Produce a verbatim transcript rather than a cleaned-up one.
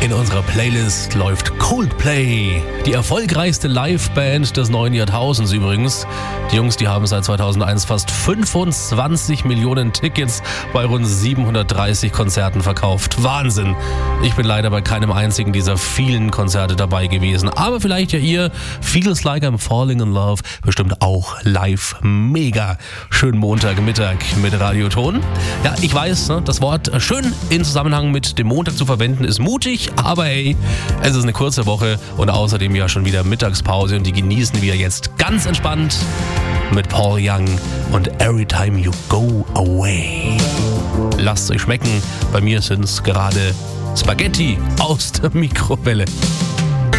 In unserer Playlist läuft Coldplay, die erfolgreichste Liveband des neuen Jahrtausends übrigens. Die Jungs, die haben seit zweitausendeins fast fünfundzwanzig Millionen Tickets bei rund siebenhundertdreißig Konzerten verkauft. Wahnsinn! Ich bin leider bei keinem einzigen dieser vielen Konzerte dabei gewesen. Aber vielleicht ja ihr Feels Like I'm Falling in Love bestimmt auch live. Mega schönen Montagmittag mit Radioton. Ja, ich weiß, ne, das Wort schön in Zusammenhang mit dem Montag zu verwenden ist mutig. Aber hey, es ist eine kurze Woche und außerdem ja schon wieder Mittagspause und die genießen wir jetzt ganz entspannt mit Paul Young und Every Time You Go Away. Lasst es euch schmecken, bei mir sind es gerade Spaghetti aus der Mikrowelle.